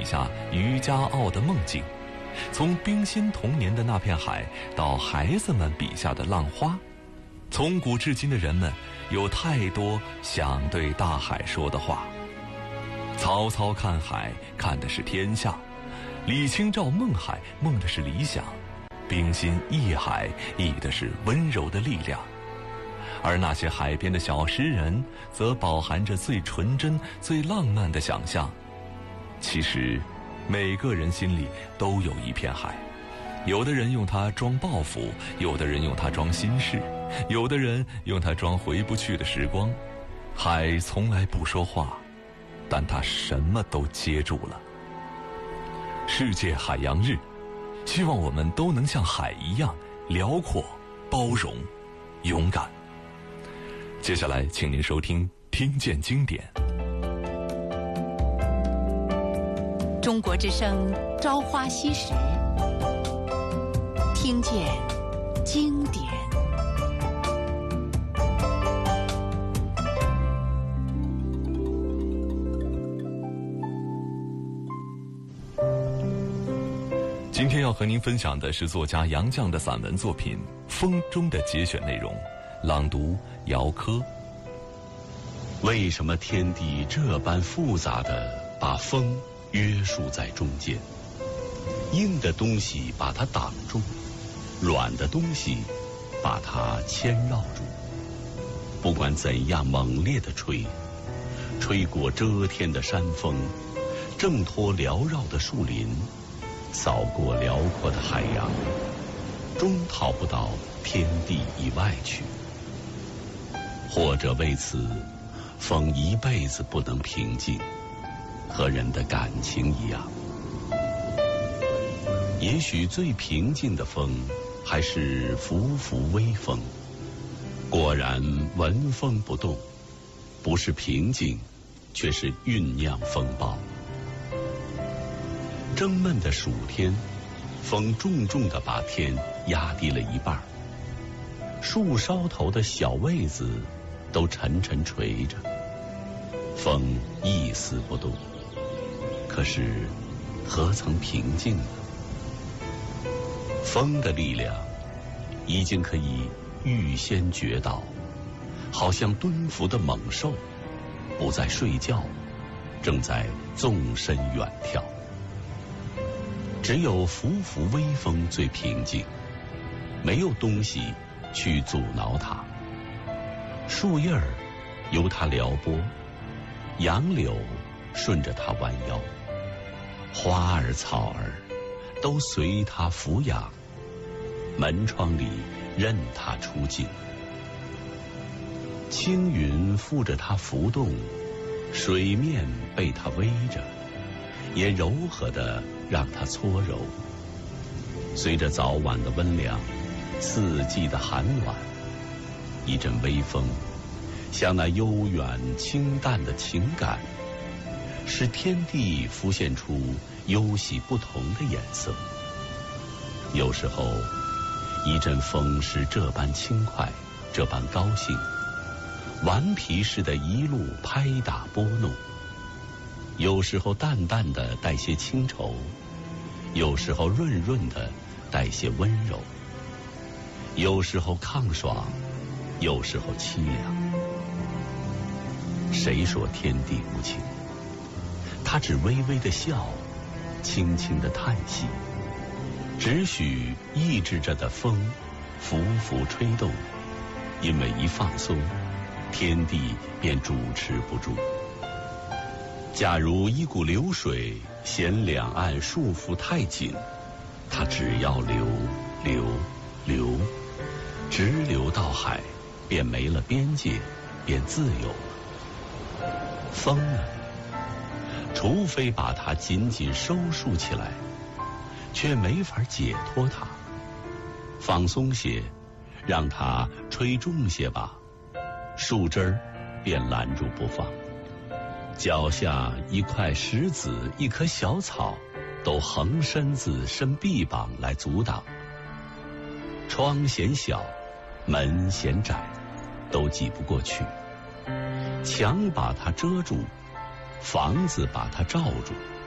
笔下渔家傲的梦境，从冰心童年的那片海到孩子们笔下的浪花，从古至今的人们有太多想对大海说的话。曹操看海看的是天下，李清照梦海梦的是理想，冰心忆海忆的是温柔的力量。而那些海边的小诗人则饱含着最纯真最浪漫的想象。其实每个人心里都有一片海，有的人用它装抱负，有的人用它装心事，有的人用它装回不去的时光。海从来不说话，但它什么都接住了。世界海洋日，希望我们都能像海一样辽阔、包容、勇敢。接下来请您收听听见经典。 中国之声朝花夕拾，听见经典。 今天要和您分享的是作家杨绛的散文作品《风》中的节选内容，朗读姚科。 为什么天地这般复杂地把风约束在中间？硬的东西把它挡住，软的东西把它牵绕住。不管怎样猛烈地吹，吹过遮天的山峰，挣脱缭绕的树林，扫过辽阔的海洋，终逃不到天地以外去。或者为此，风一辈子不能平静，和人的感情一样。也许最平静的风，还是拂拂微风。果然闻风不动，不是平静，却是酝酿风暴。蒸闷的暑天，风重重地把天压低了一半，树梢头的小位子都沉沉垂着，风一丝不动。可是何曾平静呢？风的力量已经可以预先觉到，好像蹲伏的猛兽，不再睡觉，正在纵身远跳。只有拂拂微风最平静，没有东西去阻挠它。树叶儿由它撩拨，杨柳顺着它弯腰，花儿草儿都随它俯仰，门窗里任它出镜。青云附着它浮动，水面被它围着，也柔和地让它搓揉。随着早晚的温凉，四季的寒暖，一阵微风，像那悠远清淡的情感，使天地浮现出忧喜不同的颜色。有时候一阵风是这般轻快，这般高兴，顽皮似的一路拍打拨弄；有时候淡淡的带些清愁，有时候润润的带些温柔；有时候抗爽，有时候凄凉。谁说天地无情？他只微微的笑，轻轻的叹息，只许抑制着的风拂拂吹动，因为一放松，天地便主持不住。假如一股流水嫌两岸束缚太紧，它只要流流流，直流到海，便没了边界，便自由了。风呢？除非把它紧紧收束起来，却没法解脱它。放松些，让它吹重些吧，树枝儿便拦住不放。脚下一块石子，一棵小草，都横身子伸臂膀来阻挡。窗嫌小，门嫌窄，都挤不过去。墙把它遮住，房子把它罩住，